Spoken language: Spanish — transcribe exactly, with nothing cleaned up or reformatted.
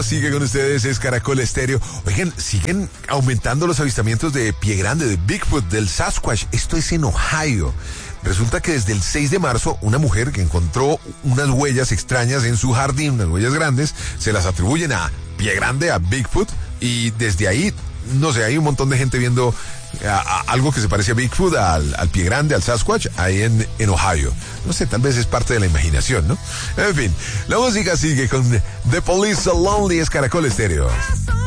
Estéreo, sigue con ustedes, es Caracol Estéreo. Oigan, siguen aumentando los avistamientos de Pie Grande, de Bigfoot, del Sasquatch. Esto es en Ohio. Resulta que desde el seis de marzo, una mujer que encontró unas huellas extrañas en su jardín, unas huellas grandes, se las atribuyen a Pie Grande, a Bigfoot, y desde ahí, no sé, hay un montón de gente viendo a, a, algo que se parece a Bigfoot, al, al Pie Grande, al Sasquatch, ahí en, en Ohio. No sé, tal vez es parte de la imaginación, ¿no? En fin, la música sigue con The Police So Lonely, es Caracol Estéreo.